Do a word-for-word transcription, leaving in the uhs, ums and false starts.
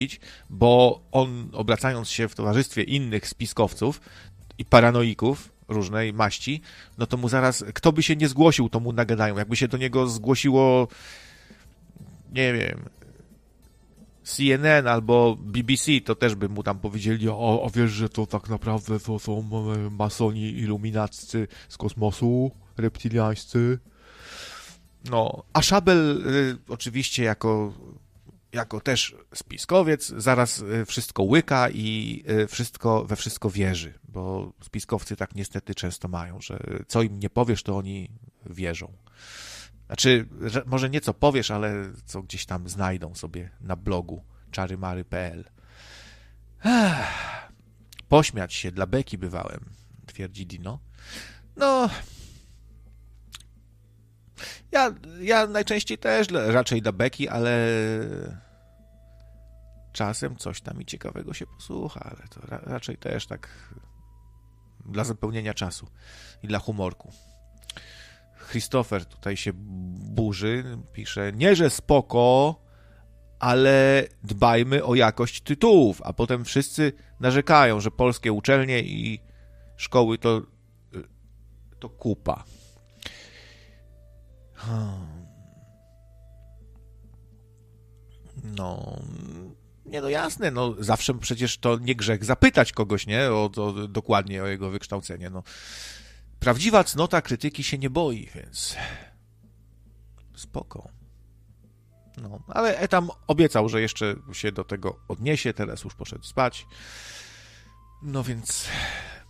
bo on, obracając się w towarzystwie innych spiskowców i paranoików różnej maści, no to mu zaraz, kto by się nie zgłosił, to mu nagadają. Jakby się do niego zgłosiło, nie wiem, C N N albo B B C, to też by mu tam powiedzieli, o, o wiesz, że to tak naprawdę to są masoni iluminaccy z kosmosu, reptiliańscy. No, a Szabel y, oczywiście jako, jako też spiskowiec zaraz wszystko łyka i wszystko, we wszystko wierzy, bo spiskowcy tak niestety często mają, że co im nie powiesz, to oni wierzą. Znaczy, może nie co powiesz, ale co gdzieś tam znajdą sobie na blogu czarymary kropka p l. Pośmiać się dla beki bywałem, twierdzi Dino. No, ja, ja najczęściej też raczej dla beki, ale czasem coś tam i ciekawego się posłucha, ale to ra- raczej też tak dla zapełnienia czasu i dla humorku. Christopher tutaj się burzy, pisze, nie że spoko, ale dbajmy o jakość tytułów, a potem wszyscy narzekają, że polskie uczelnie i szkoły to to kupa. No, nie no jasne, no zawsze przecież to nie grzech zapytać kogoś, nie, o, o dokładnie o jego wykształcenie, no. Prawdziwa cnota krytyki się nie boi, więc spoko. No, ale Etam obiecał, że jeszcze się do tego odniesie, teraz już poszedł spać. No więc